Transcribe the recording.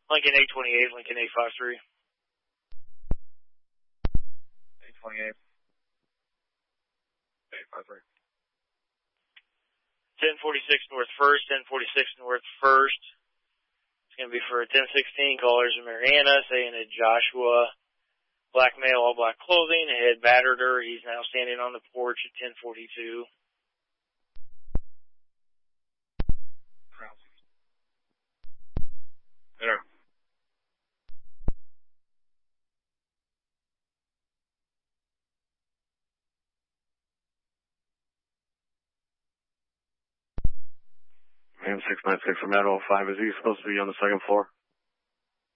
Lincoln 828, Lincoln 853. 828. 853. 1046 North 1st, 1046 North 1st. It's going to be for a 1016 callers in Mariana, saying that Joshua, black male, all black clothing, had battered her. He's now standing on the porch at 1042. There. Man 696 from Meadow 5, is he supposed to be on the second floor?